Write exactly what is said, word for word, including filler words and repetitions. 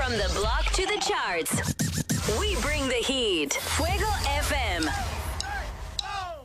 From the block to the charts, we bring the heat. Fuego